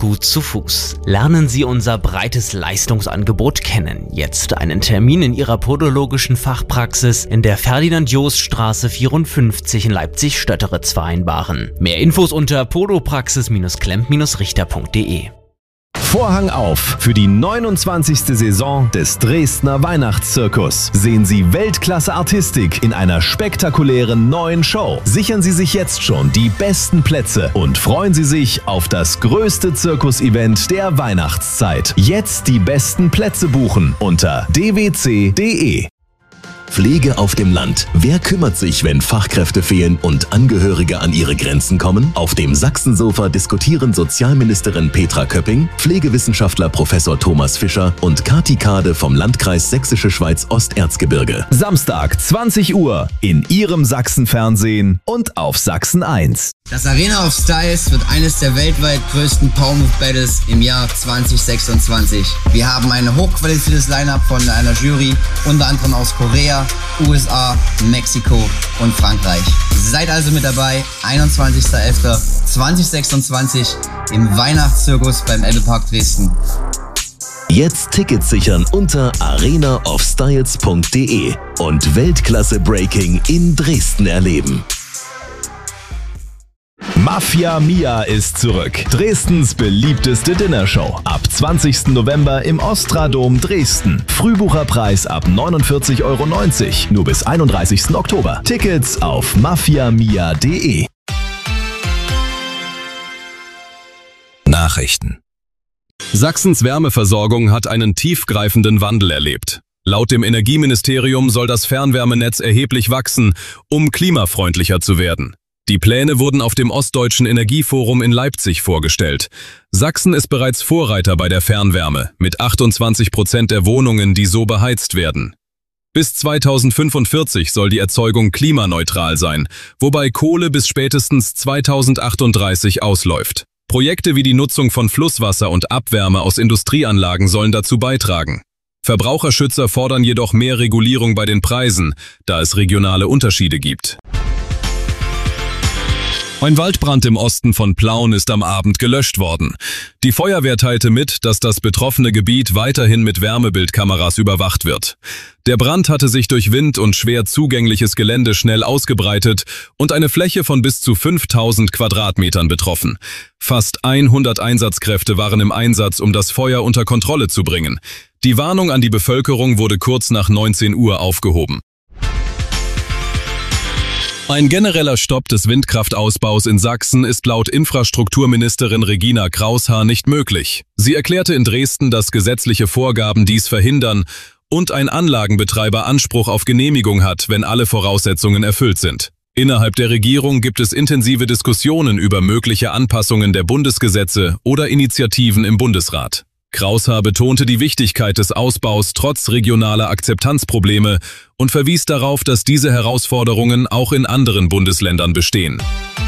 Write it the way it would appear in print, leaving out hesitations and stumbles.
gut zu Fuß. Lernen Sie unser breites Leistungsangebot kennen. Jetzt einen Termin in Ihrer podologischen Fachpraxis in der Ferdinand-Jost-Straße 54 in Leipzig-Stötteritz vereinbaren. Mehr Infos unter podopraxis-klemp-richter.de. Vorhang auf für die 29. Saison des Dresdner Weihnachtszirkus. Sehen Sie Weltklasse-Artistik in einer spektakulären neuen Show. Sichern Sie sich jetzt schon die besten Plätze und freuen Sie sich auf das größte Zirkus-Event der Weihnachtszeit. Jetzt die besten Plätze buchen unter dwc.de. Pflege auf dem Land. Wer kümmert sich, wenn Fachkräfte fehlen und Angehörige an ihre Grenzen kommen? Auf dem Sachsensofa diskutieren Sozialministerin Petra Köpping, Pflegewissenschaftler Professor Thomas Fischer und Kati Kade vom Landkreis Sächsische Schweiz-Osterzgebirge. Samstag, 20 Uhr in Ihrem Sachsenfernsehen und auf Sachsen 1. Das Arena of Styles wird eines der weltweit größten Power Move Battles im Jahr 2026. Wir haben ein hochqualifiziertes Line-Up von einer Jury, unter anderem aus Korea, USA, Mexiko und Frankreich. Seid also mit dabei, 21.11.2026 im Weihnachtszirkus beim Ebbepark Dresden. Jetzt Tickets sichern unter arenaofstyles.de und Weltklasse Breaking in Dresden erleben. Mafia Mia ist zurück. Dresdens beliebteste Dinnershow. Ab 20. November im Ostradom Dresden. Frühbucherpreis ab 49,90 €. Nur bis 31. Oktober. Tickets auf mafiamia.de. Nachrichten. Sachsens Wärmeversorgung hat einen tiefgreifenden Wandel erlebt. Laut dem Energieministerium soll das Fernwärmenetz erheblich wachsen, um klimafreundlicher zu werden. Die Pläne wurden auf dem Ostdeutschen Energieforum in Leipzig vorgestellt. Sachsen ist bereits Vorreiter bei der Fernwärme, mit 28% der Wohnungen, die so beheizt werden. Bis 2045 soll die Erzeugung klimaneutral sein, wobei Kohle bis spätestens 2038 ausläuft. Projekte wie die Nutzung von Flusswasser und Abwärme aus Industrieanlagen sollen dazu beitragen. Verbraucherschützer fordern jedoch mehr Regulierung bei den Preisen, da es regionale Unterschiede gibt. Ein Waldbrand im Osten von Plauen ist am Abend gelöscht worden. Die Feuerwehr teilte mit, dass das betroffene Gebiet weiterhin mit Wärmebildkameras überwacht wird. Der Brand hatte sich durch Wind und schwer zugängliches Gelände schnell ausgebreitet und eine Fläche von bis zu 5000 Quadratmetern betroffen. Fast 100 Einsatzkräfte waren im Einsatz, um das Feuer unter Kontrolle zu bringen. Die Warnung an die Bevölkerung wurde kurz nach 19 Uhr aufgehoben. Ein genereller Stopp des Windkraftausbaus in Sachsen ist laut Infrastrukturministerin Regina Kraushaar nicht möglich. Sie erklärte in Dresden, dass gesetzliche Vorgaben dies verhindern und ein Anlagenbetreiber Anspruch auf Genehmigung hat, wenn alle Voraussetzungen erfüllt sind. Innerhalb der Regierung gibt es intensive Diskussionen über mögliche Anpassungen der Bundesgesetze oder Initiativen im Bundesrat. Kraushaar betonte die Wichtigkeit des Ausbaus trotz regionaler Akzeptanzprobleme und verwies darauf, dass diese Herausforderungen auch in anderen Bundesländern bestehen.